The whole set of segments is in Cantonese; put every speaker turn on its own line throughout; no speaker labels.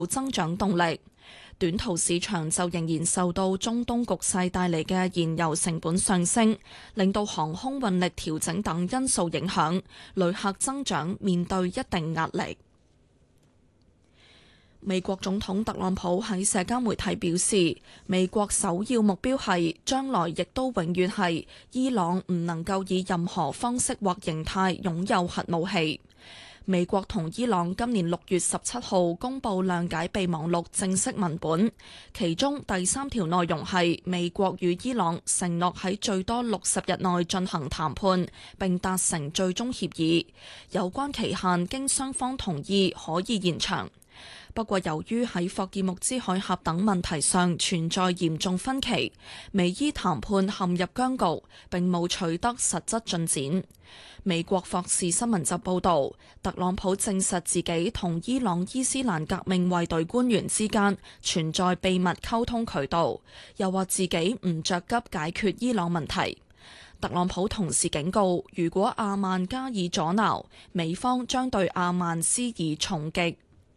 增長動力。短途市場就仍然受到中東局勢帶嚟嘅燃油成本上升，令到航空運力調整等因素影響，旅客增長面對一定壓力。美國總統特朗普喺社交媒體表示，美國首要目標係將來亦都永遠係伊朗唔能夠以任何方式或形態擁有核武器。美國同伊朗今年6月17號公布諒解備忘錄正式文本，其中第3條內容係美國與伊朗承諾喺最多60日內進行談判，並達成最終協議，有關期限經雙方同意可以延長。不過，由於喺霍爾木茲海峽等問題上存在嚴重分歧，美伊談判陷入僵局，並冇取得實質進展。美國霍士新聞就報導，特朗普證實自己同伊朗伊斯蘭革命衛隊官員之間存在秘密溝通渠道，又話自己唔着急解決伊朗問題。特朗普同時警告，如果阿曼加以阻撓，美方將對阿曼施以重擊。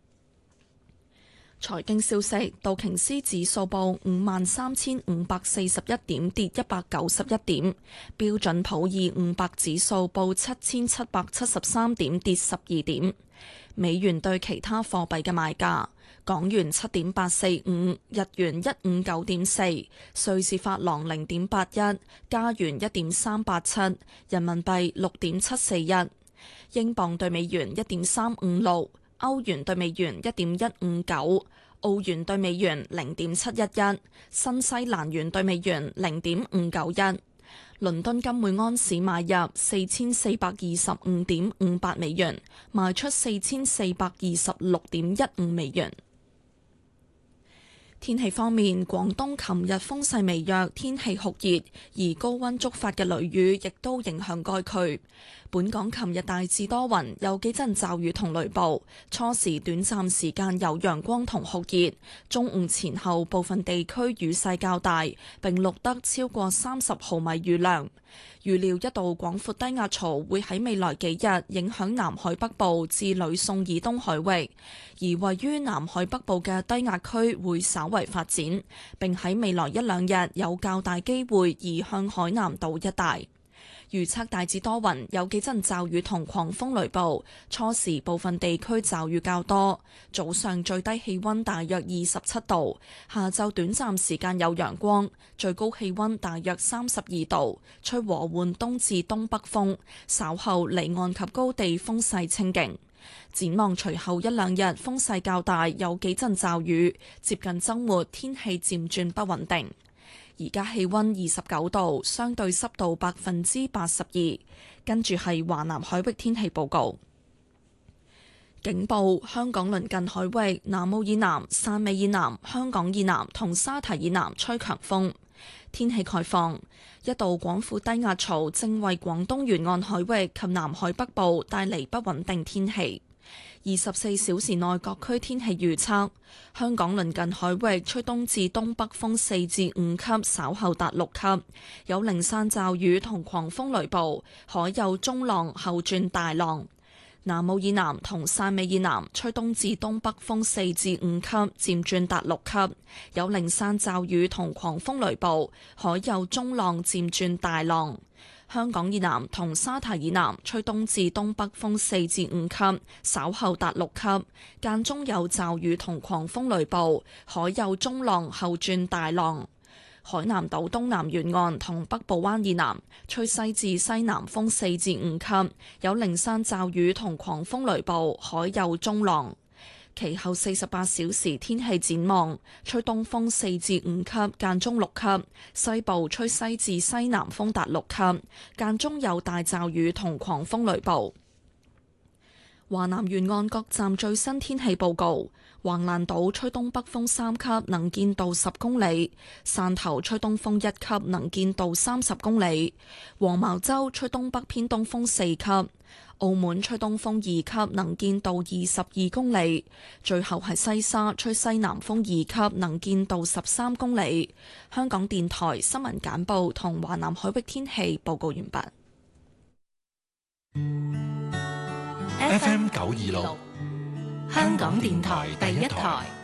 財經消息：道瓊斯指數報53,541點，跌191點；標準普爾500指數報7,773點，跌12點。美元對其他貨幣嘅賣價：港元7.845，日元159.4，瑞士法郎0.81，加元1.387，人民幣6.741，英鎊對美元1.356。歐元對美元1.159，澳元對美元0.711，新西蘭元對美元0.591。倫敦金每安士買入4425.58美元，賣出4426.15美元。天氣方面，廣東琴日風勢微弱，天氣酷熱，而高溫觸發嘅雷雨亦都影響該區。本港琴日大致多雲，有幾陣驟雨同雷暴，初時短暫時間有陽光同酷熱，中午前後部分地區雨勢較大，並錄得超過30毫米雨量。預料一道廣闊低壓槽會喺未來幾日影響南海北部至呂宋以東海域，而位於南海北部嘅低壓區會稍為發展，並喺未來1-2日有較大機會移向海南島一帶。預測大致多雲，有幾陣驟雨同狂風雷暴，初時部分地區驟雨較多，早上最低氣溫大約27度，下晝短暫時間有陽光，最高氣溫大約32度，吹和緩東至東北風，稍後離岸及高地風勢清勁。展望隨後1-2日風勢較大，有幾陣驟雨，接近週末天氣漸轉不穩定。而家氣溫29度，相對濕度82%。跟住係華南海域天氣報告。警報：香港鄰近海域、南澳以南、汕尾以南、香港以南同沙堤以南吹強風。天氣概況：一道廣闊低壓槽正為廣東沿岸海域及南海北部帶嚟不穩定天氣。24小時內各區天氣預測：香港鄰近海域吹東至東北風4至5級，稍後達6級，有零散驟雨同狂風雷暴，海有中浪後轉大浪。南澳以南同汕尾以南吹東至東北風4至5級，漸轉達6級，有零散驟雨同狂風雷暴，海有中浪漸轉大浪。香港以南同沙堤以南吹東至東北風4至5級，稍後達6級，間中有驟雨同狂風雷暴，海有中浪後轉大浪。海南島東南沿岸同北部灣以南吹西至西南風4至5級，有零散驟雨同狂風雷暴，海有中浪。其後48小時天氣展望：吹東風4至5級，間中6級；西部吹西至西南風達6級，間中有大驟雨同狂風雷暴。華南沿岸各站最新天氣報告：橫瀾島吹東北風3級，能見度10公里；汕頭吹東風1級，能見度30公里；黃茅洲吹東北偏東風4級；澳門吹東風2級，能見度22公里；最後係西沙吹西南風2級，能見度13公里。香港電台新聞簡報同華南海域天氣報告完畢。
FM 926 香港電台第一台。